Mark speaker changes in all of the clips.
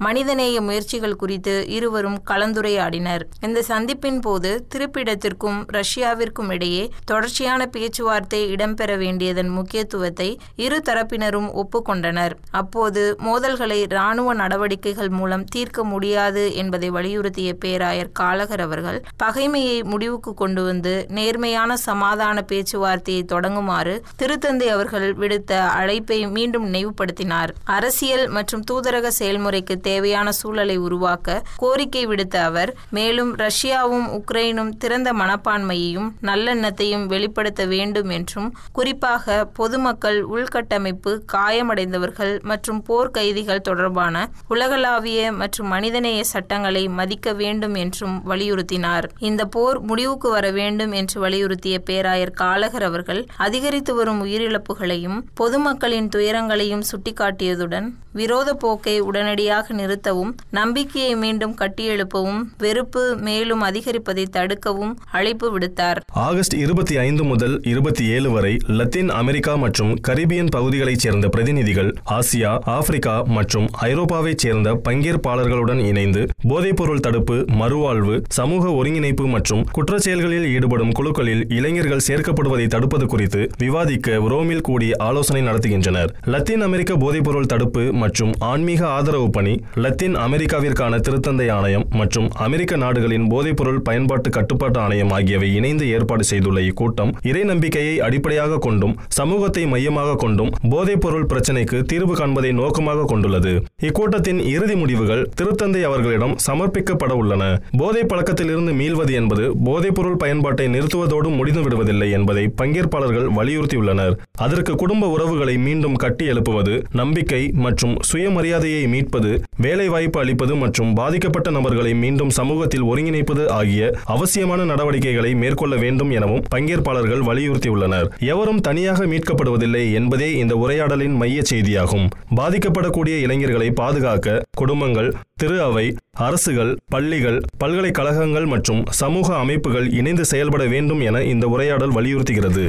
Speaker 1: மனிதநேய முயற்சிகள் குறித்து இருவரும் கலந்துரையாடினர். இந்த சந்திப்பின் போது திருப்பிடத்திற்கும் ரஷ்யாவிற்கும் இடையே தொடர்ச்சியான பேச்சுவார்த்தை இடம்பெற வேண்டியதன் முக்கியத்துவத்தை இரு தரப்பினரும் ஒப்புக்கொண்டனர். அப்போது மோதல்களை இராணுவ நடவடிக்கைகள் மூலம் தீர்க்க முடியாது என்பதை வலியுறுத்திய பேராயர் காலகர் அவர்கள் பகைமையை முடிவுக்கு கொண்டு வந்து நேர்மையான சமாதான பேச்சுவார்த்தையை தொடங்குமாறு திருத்தந்தை அவர்கள் விடுத்த அழைப்பை மீண்டும் நினைவுபடுத்தினார். அரசியல் மற்றும் தூதரக செயல்முறைக்கு தேவையான சூழலை உருவாக்க கோரிக்கை விடுத்த அவர் மேலும் ரஷ்யாவும் உக்ரைனும் திறந்த மனப்பான்மையையும் நல்லெண்ணத்தையும் வெளிப்படுத்த வேண்டும் என்றும், குறிப்பாக பொதுமக்கள், உள்கட்டமைப்பு, காயமடைந்தவர்கள் மற்றும் போர் கைதிகள் தொடர்பான உலகளாவிய மற்றும் மனிதநேய சட்டங்களை மதிக்க வேண்டும் என்றும் வலியுறுத்தினார். இந்த போர் முடிவுக்கு வர வேண்டும் என்று வலியுறுத்திய பேராயர் காலகர் அவர்கள் அதிகரித்து வரும் உயிரிழப்புகளையும் பொதுமக்களின் துயரங்களையும் சுட்டிக்காட்டியதுடன் விரோத போக்கை உடனடியாக நிறுத்தவும், நம்பிக்கையை மீண்டும் கட்டியெழுப்பவும், வெறுப்பு மேலும் அதிகரிப்பதை தடுக்கவும் அழைப்பு விடுத்தார்.
Speaker 2: ஆகஸ்ட் 25 முதல் 27 வரை லத்தீன் அமெரிக்கா மற்றும் கரிபியன் பகுதிகளைச் சேர்ந்த பிரதிநிதிகள் ஆசியா, ஆப்பிரிக்கா மற்றும் ஐரோப்பாவைச் சேர்ந்த பங்கேற்பாளர்களுடன் இணைந்து போதைப்பொருள் தடுப்பு, மறுவாழ்வு, சமூக ஒருங்கிணைப்பு மற்றும் குற்றச்செயல்களில் ஈடுபடும் குழுக்களில் இளைஞர்கள் சேர்க்கப்படுவதை தடுப்பது குறித்து விவாதிக்க ரோமில் கூடி ஆலோசனை நடத்துகின்றனர். லத்தீன் அமெரிக்க போதைப்பொருள் தடுப்பு மற்றும் ஆன்மீக ஆதரவு பணி, லத்தீன் அமெரிக்காவிற்கான திருத்தந்தை ஆணையம் மற்றும் அமெரிக்க நாடுகளின் போதைப்பொருள் பயன்பாட்டு கட்டுப்பாட்டு ஆணையம் ஆகியவை இணைந்து ஏற்பாடு செய்துள்ள இக்கூட்டம் இறை நம்பிக்கையை அடிப்படையாக கொண்டும் சமூகத்தை மையமாக கொண்டும் போதைப்பொருள் பிரச்சினைக்கு தீர்வு காண்பதை நோக்கமாக கொண்டுள்ளது. இக்கூட்டத்தின் இறுதி முடிவுகள் திருத்தந்தை அவர்களிடம் சமர்ப்பிக்கப்பட உள்ளன. போதை பழக்கத்திலிருந்து மீள்வது என்பது போதைப்பொருள் பயன்பாட்டை நிறுத்துவதோடு முடிந்து விடுவதில்லை என்பதை பங்கேற்பாளர்கள் வலியுறுத்தியுள்ளனர். அதற்கு குடும்ப உறவுகளை மீண்டும் கட்டி எழுப்புவது, நம்பிக்கை மற்றும் சுயமரியாதையை மீட்பது, வேலைவாய்ப்பு அளிப்பது மற்றும் பாதிக்கப்பட்ட நபர்களை மீண்டும் சமூகத்தில் ஒருங்கிணைப்பது ஆகிய அவசியமான நடவடிக்கைகளை மேற்கொள்ள வேண்டும் எனவும் பங்கேற்பாளர்கள் வலியுறுத்தியுள்ளனர். எவரும் தனியாக மீட்கப்படுவதில்லை என்பதே இந்த உரையாடலின் மைய செய்தியாகும். பாதிக்கப்படக்கூடிய இளைஞர்களை பாதுகாக்க குடும்பங்கள், திரு அவை, அரசுகள், பள்ளிகள், பல்கலைக்கழகங்கள் மற்றும் சமூக அமைப்புகள் இணைந்து செயல்பட வேண்டும் என இந்த உரையாடல் வலியுறுத்துகிறது.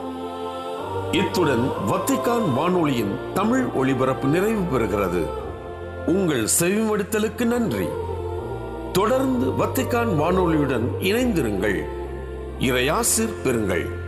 Speaker 3: இத்துடன் வத்திக்கான் வானொலியின் தமிழ் ஒளிபரப்பு நிறைவு பெறுகிறது. உங்கள் செவிமடுத்தலுக்கு நன்றி. தொடர்ந்து வத்திக்கான் வானொலியுடன் இணைந்திருங்கள். இறையாசிர் பெறுங்கள்.